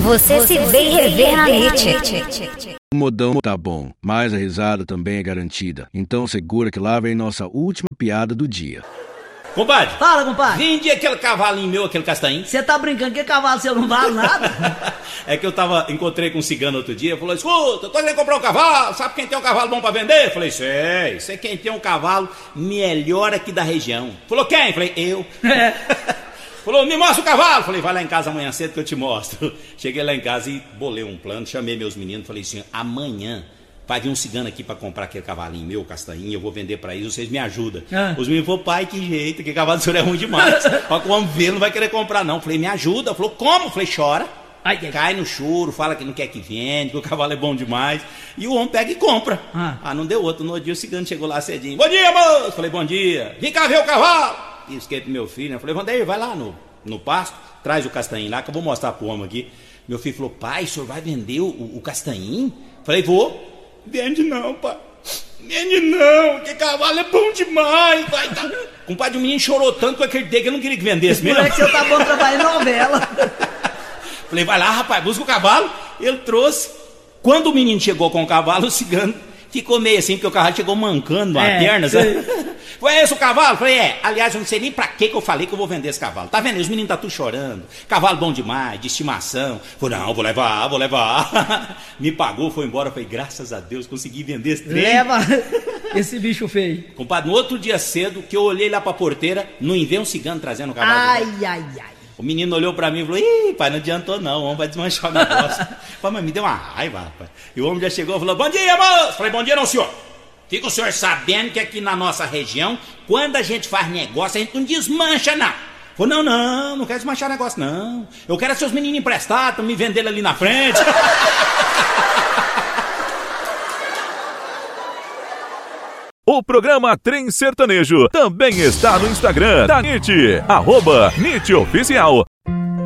Você se vê e rever na NIT. O modão tá bom, mas a risada também é garantida. Então segura que lá vem nossa última piada do dia. Compadre. Fala, compadre. Vendi aquele cavalinho meu, aquele castanho. Você tá brincando que cavalo seu não vale nada? É que eu encontrei com um cigano outro dia, falou, escuta, eu tô querendo comprar um cavalo, sabe quem tem um cavalo bom pra vender? Eu falei, sei quem tem um cavalo melhor aqui da região. Falou, quem? Eu falei, eu. Falou, me mostra o cavalo. Falei, vai lá em casa amanhã cedo que eu te mostro. Cheguei lá em casa e bolei um plano, chamei meus meninos, falei assim, amanhã vai vir um cigano aqui pra comprar aquele cavalinho meu, castanhinho, eu vou vender pra eles, vocês me ajudam. Os meninos falaram, pai, que jeito, que cavalo do senhor é ruim demais. Ó, que o homem vê, não vai querer comprar não. Falei, me ajuda. Falou, como? Falei, chora. Cai no choro, fala que não quer que vende, que o cavalo é bom demais. E o homem pega e compra. Não deu outro. No dia o cigano chegou lá cedinho. Bom dia, moço. Falei, bom dia. Vem cá ver o cavalo. Isquei pro meu filho, né? Falei, Vandeir, vai lá no pasto, traz o castanhinho lá, que eu vou mostrar pro homem aqui. Meu filho falou, pai, o senhor vai vender o castanhinho? Falei, vou. Vende não, pai. Vende não, que cavalo é bom demais. Vai, tá. Compadre, o menino chorou tanto que eu acreditei que eu não queria que vendesse mesmo. Moleque, você tá bom trabalhando em novela. Falei, vai lá, rapaz, busca o cavalo. Ele trouxe. Quando o menino chegou com o cavalo, o cigano ficou meio assim, porque o cavalo chegou mancando a perna, sabe? Foi esse o cavalo? Falei, aliás, eu não sei nem pra que eu falei que eu vou vender esse cavalo. Tá vendo? Os meninos tá tudo chorando. Cavalo bom demais, de estimação. Falei, não, vou levar. Me pagou, foi embora. Falei, graças a Deus, consegui vender esse trem. Leva esse bicho feio. Compadre, no outro dia cedo, que eu olhei lá pra porteira, não veio um cigano trazendo o cavalo. Ai. O menino olhou pra mim e falou, ih, pai, não adiantou não, o homem vai desmanchar o negócio. Falei, mas me deu uma raiva, rapaz. E o homem já chegou e falou, bom dia, moço. Falei, bom dia não, senhor. Fica o senhor sabendo que aqui na nossa região, quando a gente faz negócio, a gente não desmancha, não. Falei, não quero desmanchar negócio, não. Eu quero seus meninos emprestados, me vender ali na frente. O programa Trem Sertanejo também está no Instagram da NIT, @NITOficial.